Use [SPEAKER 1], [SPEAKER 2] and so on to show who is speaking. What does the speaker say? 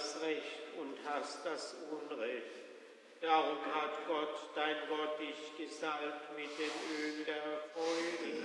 [SPEAKER 1] das Recht und hasst das Unrecht. Darum hat Gott, dein Gott, dich gesalbt mit dem Öl der Freude